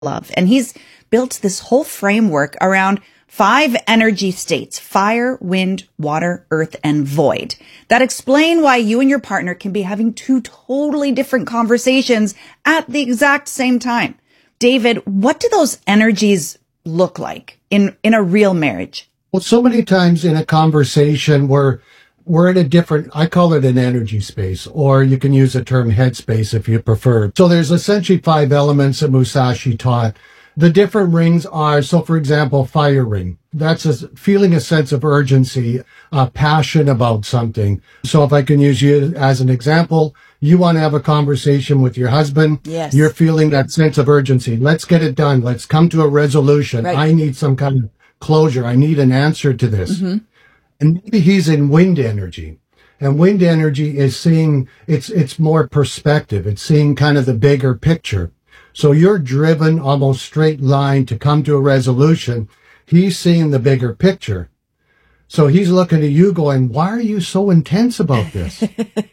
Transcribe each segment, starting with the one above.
Love. And he's built this whole framework around 5 energy states: fire, wind, water, earth, and void, that explain why you and your partner can be having 2 totally different conversations at the exact same time. David, what do those energies look like in a real marriage? Well, so many times in a conversation we're in a different, I call it an energy space, or you can use the term headspace if you prefer. So there's essentially 5 elements that Musashi taught. The different rings are, so for example, fire ring. That's feeling a sense of urgency, passion about something. So if I can use you as an example, you want to have a conversation with your husband. Yes. You're feeling that sense of urgency. Let's get it done. Let's come to a resolution. Right. I need some kind of closure. I need an answer to this. Mm-hmm. And maybe he's in wind energy. And wind energy is seeing, it's more perspective. It's seeing kind of the bigger picture. So you're driven almost straight line to come to a resolution. He's seeing the bigger picture. So he's looking at you going, why are you so intense about this?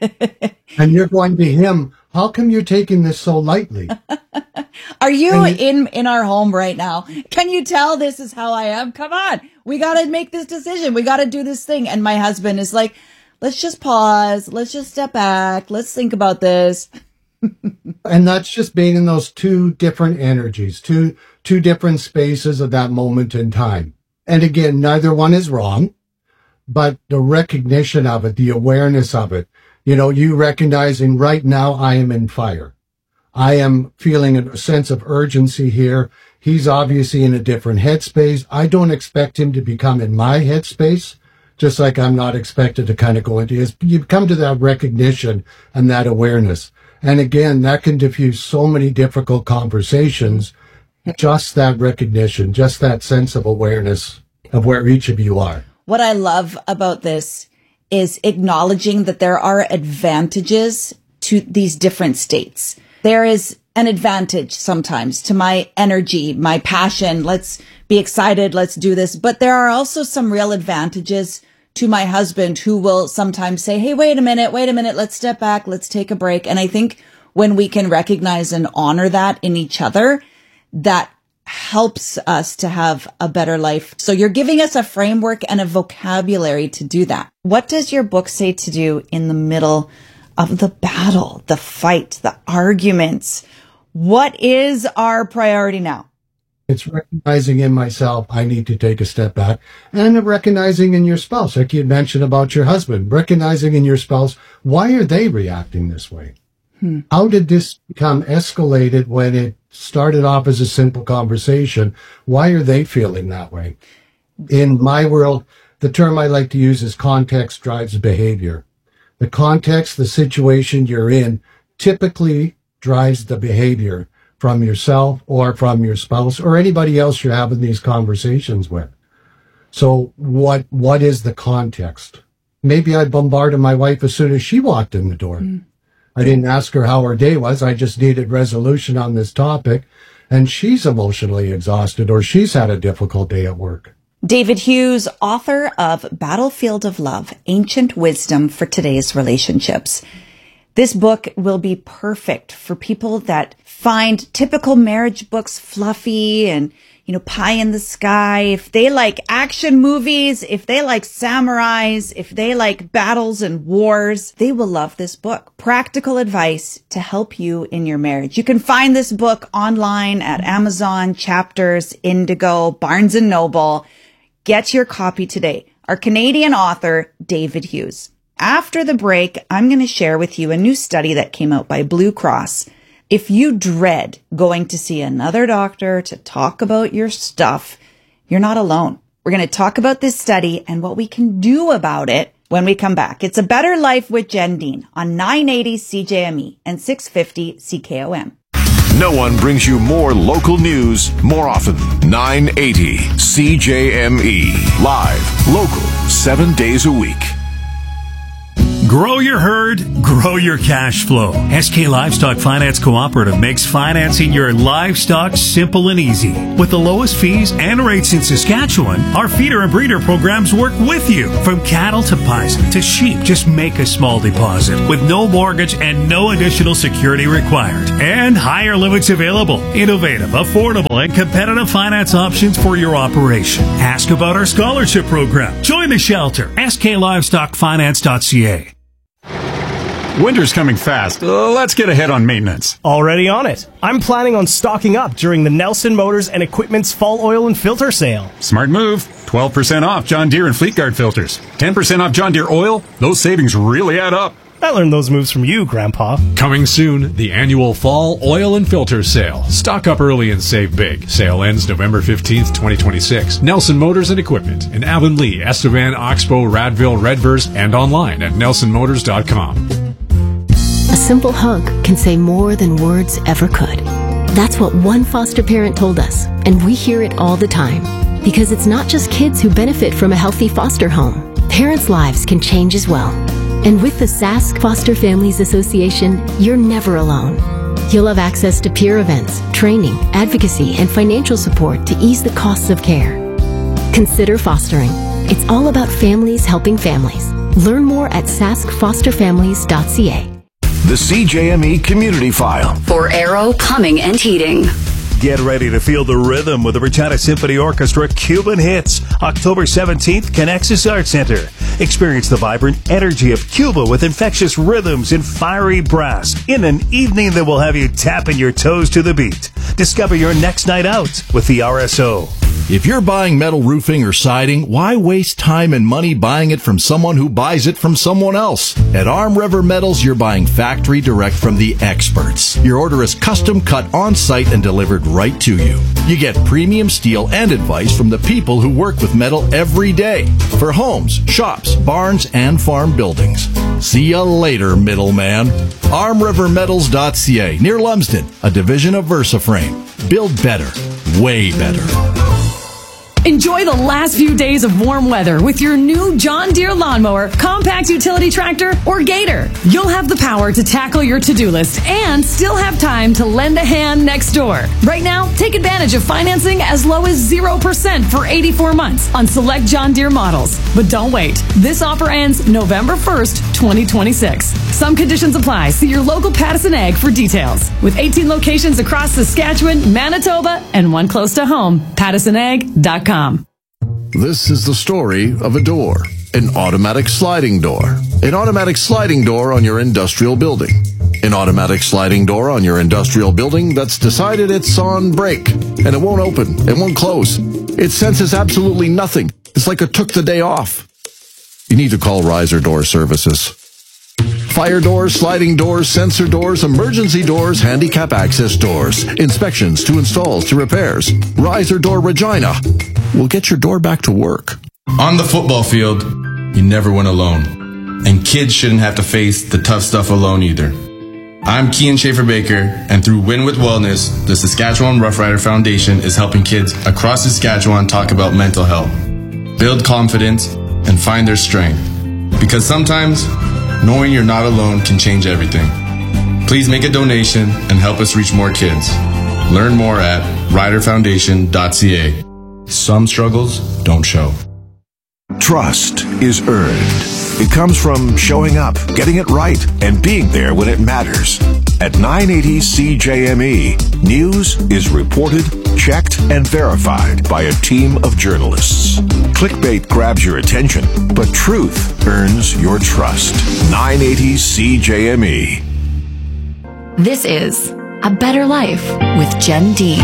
And you're going to him, how come you're taking this so lightly? Are you in our home right now? Can you tell this is how I am? Come on. We got to make this decision. We got to do this thing. And my husband is like, let's just pause. Let's just step back. Let's think about this. And that's just being in those 2 different energies, two different spaces of that moment in time. And again, neither one is wrong, but the recognition of it, the awareness of it, you recognizing right now I am in fire. I am feeling a sense of urgency here. He's obviously in a different headspace. I don't expect him to become in my headspace, just like I'm not expected to kind of go into his. You come to that recognition and that awareness. And again, that can diffuse so many difficult conversations. Just that recognition, just that sense of awareness of where each of you are. What I love about this is acknowledging that there are advantages to these different states. There is an advantage sometimes to my energy, my passion. Let's be excited. Let's do this. But there are also some real advantages to my husband, who will sometimes say, hey, wait a minute. Let's step back. Let's take a break. And I think when we can recognize and honor that in each other, that helps us to have a better life. So you're giving us a framework and a vocabulary to do that. What does your book say to do in the middle of the battle, the fight, the arguments? What is our priority now? It's recognizing in myself, I need to take a step back, and recognizing in your spouse, like you mentioned about your husband, recognizing in your spouse, why are they reacting this way? How did this become escalated when it started off as a simple conversation? Why are they feeling that way? In my world, the term I like to use is context drives behavior. The context, the situation you're in, typically drives the behavior from yourself or from your spouse or anybody else you're having these conversations with. So what is the context? Maybe I bombarded my wife as soon as she walked in the door. I didn't ask her how her day was. I just needed resolution on this topic. And she's emotionally exhausted, or she's had a difficult day at work. David Hughes, author of Battlefield of Love, Ancient Wisdom for Today's Relationships. This book will be perfect for people that find typical marriage books fluffy and, pie in the sky. If they like action movies, if they like samurais, if they like battles and wars, they will love this book. Practical advice to help you in your marriage. You can find this book online at Amazon, Chapters, Indigo, Barnes & Noble. Get your copy today. Our Canadian author, David Hughes. After the break, I'm going to share with you a new study that came out by Blue Cross. If you dread going to see another doctor to talk about your stuff, you're not alone. We're going to talk about this study and what we can do about it when we come back. It's A Better Life with Jen Dean on 980 CJME and 650 CKOM. No one brings you more local news more often. 980 CJME. Live, local, 7 days a week. Grow your herd, grow your cash flow. SK Livestock Finance Cooperative makes financing your livestock simple and easy. With the lowest fees and rates in Saskatchewan, our feeder and breeder programs work with you. From cattle to bison to sheep, just make a small deposit with no mortgage and no additional security required. And higher limits available. Innovative, affordable, and competitive finance options for your operation. Ask about our scholarship program. Join the shelter. SKLivestockFinance.ca. Winter's coming fast. Let's get ahead on maintenance. Already on it. I'm planning on stocking up during the Nelson Motors and Equipment's Fall Oil and Filter Sale. Smart move. 12% off John Deere and Fleetguard filters. 10% off John Deere oil. Those savings really add up. I learned those moves from you, Grandpa. Coming soon, the annual Fall Oil and Filter Sale. Stock up early and save big. Sale ends November 15th, 2026. Nelson Motors and Equipment in Avonlea, Estevan, Oxbow, Radville, Redvers, and online at nelsonmotors.com. A simple hug can say more than words ever could. That's what one foster parent told us, and we hear it all the time. Because it's not just kids who benefit from a healthy foster home. Parents' lives can change as well. And with the Sask Foster Families Association, you're never alone. You'll have access to peer events, training, advocacy, and financial support to ease the costs of care. Consider fostering. It's all about families helping families. Learn more at saskfosterfamilies.ca. The CJME Community File. For Aero Plumbing and Heating. Get ready to feel the rhythm with the Regina Symphony Orchestra Cuban Hits. October 17th, Connexus Arts Center. Experience the vibrant energy of Cuba with infectious rhythms and fiery brass in an evening that will have you tapping your toes to the beat. Discover your next night out with the RSO. If you're buying metal roofing or siding, why waste time and money buying it from someone who buys it from someone else? At Arm River Metals, you're buying factory direct from the experts. Your order is custom cut on site and delivered right to you. You get premium steel and advice from the people who work with metal every day for homes, shops, barns, and farm buildings. See you later, middleman. ArmRiverMetals.ca, near Lumsden, a division of VersaFrame. Build better, way better. Enjoy the last few days of warm weather with your new John Deere lawnmower, compact utility tractor, or Gator. You'll have the power to tackle your to-do list and still have time to lend a hand next door. Right now, take advantage of financing as low as 0% for 84 months on select John Deere models. But don't wait. This offer ends November 1st, 2026. Some conditions apply. See your local Pattison Ag for details. With 18 locations across Saskatchewan, Manitoba, and one close to home, PattisonAg.com. This is the story of a door, an automatic sliding door. An automatic sliding door on your industrial building. An automatic sliding door on your industrial building that's decided it's on break, and it won't open, it won't close. It senses absolutely nothing. It's like it took the day off. You need to call Riser Door Services. Fire doors, sliding doors, sensor doors, emergency doors, handicap access doors, inspections to installs to repairs. Riser Door Regina will get your door back to work. On the football field, you never win alone. And kids shouldn't have to face the tough stuff alone either. I'm Kean Schaefer-Baker, and through Win with Wellness, the Saskatchewan Rough Rider Foundation is helping kids across Saskatchewan talk about mental health, build confidence, and find their strength. Because sometimes, knowing you're not alone can change everything. Please make a donation and help us reach more kids. Learn more at riderfoundation.ca. Some struggles don't show. Trust is earned. It comes from showing up, getting it right, and being there when it matters. At 980 CJME, news is reported, checked, and verified by a team of journalists. Clickbait grabs your attention, but truth earns your trust. 980 CJME. This is A Better Life with Jen Dean.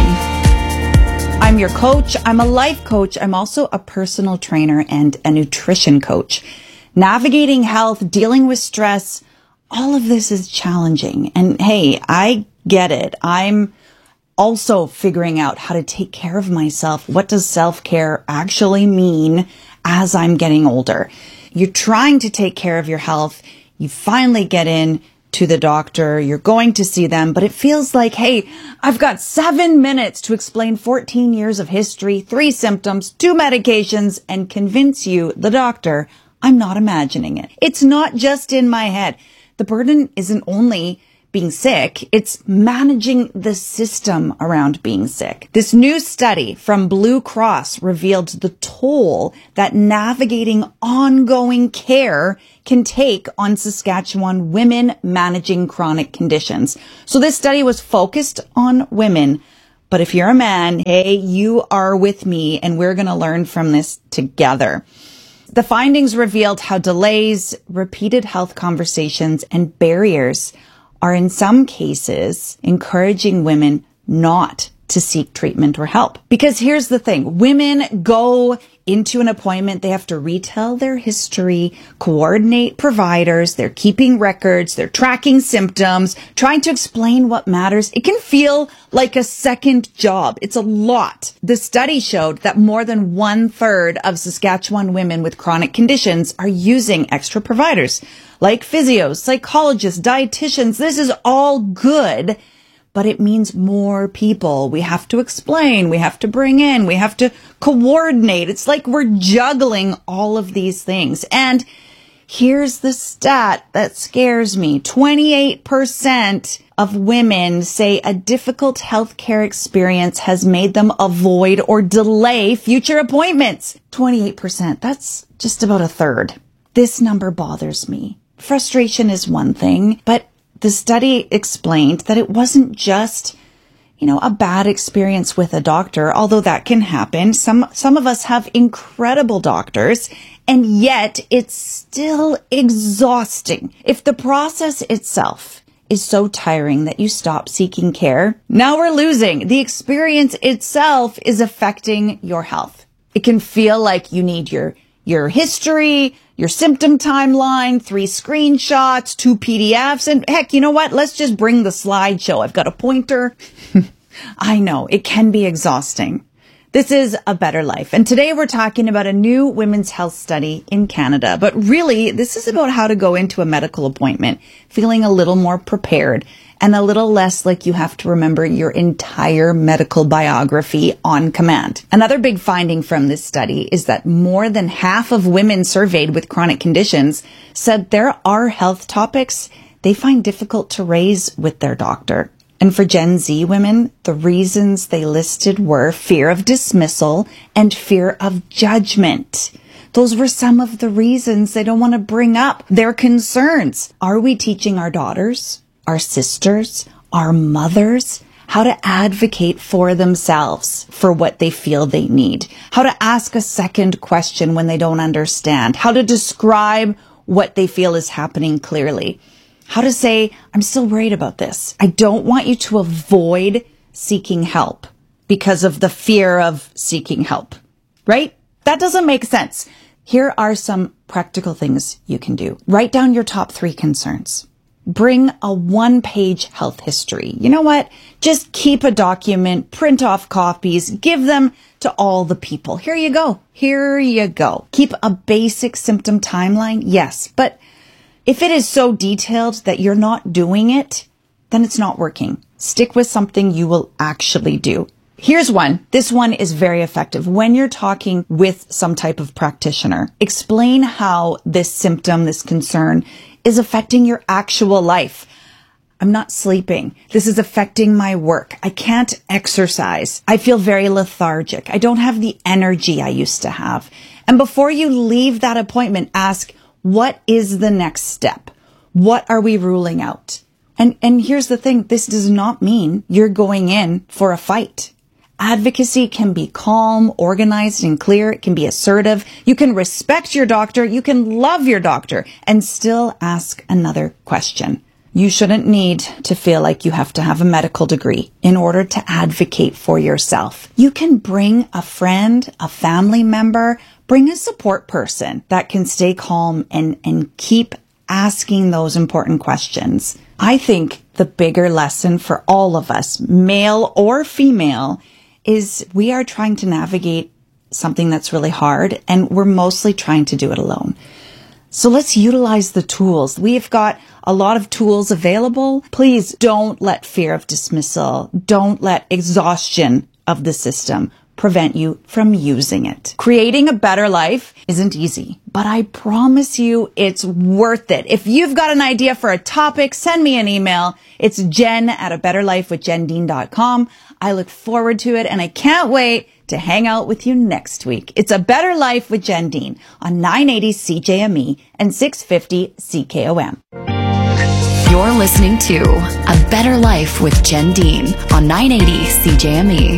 I'm your coach. I'm a life coach. I'm also a personal trainer and a nutrition coach. Navigating health, dealing with stress, all of this is challenging. And hey, I get it. I'm also figuring out how to take care of myself. What does self-care actually mean as I'm getting older? You're trying to take care of your health. You finally get in to the doctor. You're going to see them, but it feels like, hey, I've got 7 minutes to explain 14 years of history, 3 symptoms, 2 medications, and convince you, the doctor, I'm not imagining it. It's not just in my head. The burden isn't only being sick, it's managing the system around being sick. This new study from Blue Cross revealed the toll that navigating ongoing care can take on Saskatchewan women managing chronic conditions. So this study was focused on women, but if you're a man, hey, you are with me and we're going to learn from this together. The findings revealed how delays, repeated health conversations, and barriers are in some cases encouraging women not to seek treatment or help. Because here's the thing, women go into an appointment, they have to retell their history, coordinate providers, they're keeping records, they're tracking symptoms, trying to explain what matters. It can feel like a second job. It's a lot. The study showed that more than 1/3 of Saskatchewan women with chronic conditions are using extra providers, like physios, psychologists, dietitians. This is all good, but it means more people. We have to explain, we have to bring in, we have to coordinate. It's like we're juggling all of these things. And here's the stat that scares me. 28% of women say a difficult healthcare experience has made them avoid or delay future appointments. 28%. That's just about a third. This number bothers me. Frustration is one thing, but the study explained that it wasn't just, a bad experience with a doctor, although that can happen. Some of us have incredible doctors, and yet it's still exhausting. If the process itself is so tiring that you stop seeking care, now we're losing. The experience itself is affecting your health. It can feel like you need your history, your symptom timeline, 3 screenshots, 2 PDFs, and heck, you know what? Let's just bring the slideshow. I've got a pointer. I know, it can be exhausting. This is A Better Life, and today we're talking about a new women's health study in Canada, but really, this is about how to go into a medical appointment feeling a little more prepared and a little less like you have to remember your entire medical biography on command. Another big finding from this study is that more than half of women surveyed with chronic conditions said there are health topics they find difficult to raise with their doctor. And for Gen Z women, the reasons they listed were fear of dismissal and fear of judgment. Those were some of the reasons they don't want to bring up their concerns. Are we teaching our daughters, our sisters, our mothers, how to advocate for themselves for what they feel they need? How to ask a second question when they don't understand? How to describe what they feel is happening clearly? How to say, I'm still worried about this. I don't want you to avoid seeking help because of the fear of seeking help, right? That doesn't make sense. Here are some practical things you can do. Write down your top 3 concerns. Bring a 1-page health history. You know what? Just keep a document, print off copies, give them to all the people. Here you go. Here you go. Keep a basic symptom timeline. Yes, but if it is so detailed that you're not doing it, then it's not working. Stick with something you will actually do. Here's one. This one is very effective. When you're talking with some type of practitioner, explain how this symptom, this concern is affecting your actual life. I'm not sleeping. This is affecting my work. I can't exercise. I feel very lethargic. I don't have the energy I used to have. And before you leave that appointment, ask, what is the next step? What are we ruling out? And here's the thing. This does not mean you're going in for a fight. Advocacy can be calm, organized, and clear. It can be assertive. You can respect your doctor. You can love your doctor and still ask another question. You shouldn't need to feel like you have to have a medical degree in order to advocate for yourself. You can bring a friend, a family member, bring a support person that can stay calm and keep asking those important questions. I think the bigger lesson for all of us, male or female, is we are trying to navigate something that's really hard, and we're mostly trying to do it alone. So let's utilize the tools. We've got a lot of tools available. Please don't let fear of dismissal, don't let exhaustion of the system prevent you from using it. Creating a better life isn't easy, but I promise you it's worth it. If you've got an idea for a topic, send me an email. It's jen@abetterlifewithjendean.com. I look forward to it, and I can't wait to hang out with you next week. It's A Better Life with Jen Dean on 980 CJME and 650 CKOM. You're listening to A Better Life with Jen Dean on 980 CJME.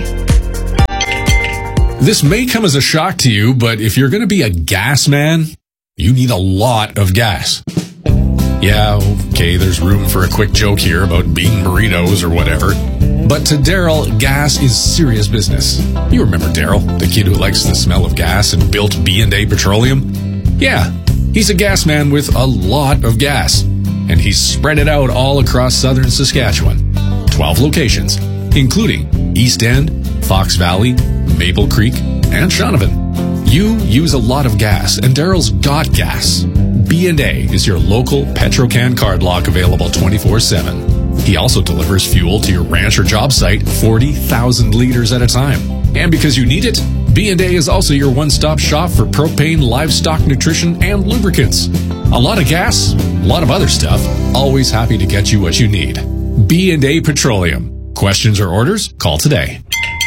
This may come as a shock to you, but if you're going to be a gas man, you need a lot of gas. Yeah, okay, there's room for a quick joke here about bean burritos or whatever. But to Daryl, gas is serious business. You remember Daryl, the kid who likes the smell of gas and built B&A Petroleum? Yeah, he's a gas man with a lot of gas. And he's spread it out all across southern Saskatchewan. 12 locations, including East End, Fox Valley, Maple Creek, and Shaunavon. You use a lot of gas, and Daryl's got gas. B&A is your local Petrocan card lock, available 24/7. He also delivers fuel to your ranch or job site 40,000 liters at a time. And because you need it, B&A is also your one-stop shop for propane, livestock nutrition, and lubricants. A lot of gas, a lot of other stuff. Always happy to get you what you need. B&A Petroleum. Questions or orders? Call today.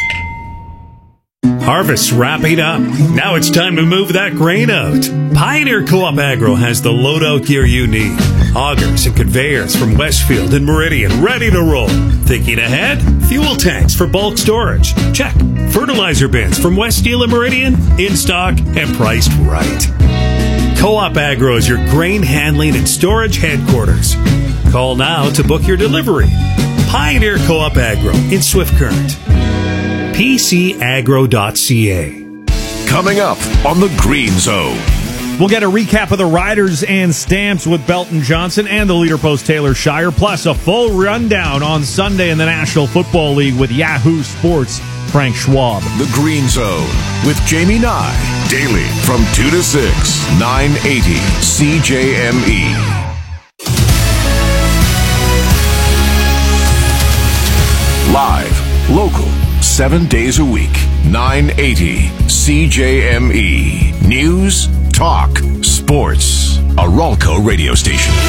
Harvest's wrapping up. Now it's time to move that grain out. Pioneer Co-op Agro has the loadout gear you need. Augers and conveyors from Westfield and Meridian ready to roll. Thinking ahead? Fuel tanks for bulk storage. Check. Fertilizer bins from West Steel and Meridian in stock and priced right. Co-op Agro is your grain handling and storage headquarters. Call now to book your delivery. Pioneer Co-op Agro in Swift Current. PCagro.ca. Coming up on the Green Zone. We'll get a recap of the Riders and Stamps with Belton Johnson and the leader post Taylor Shire, plus a full rundown on Sunday in the National Football League with Yahoo Sports' Frank Schwab. The Green Zone with Jamie Nye. Daily from 2 to 6, 980 CJME. Live, local, 7 days a week, 980 CJME. News, talk, sports. A Ralco radio station.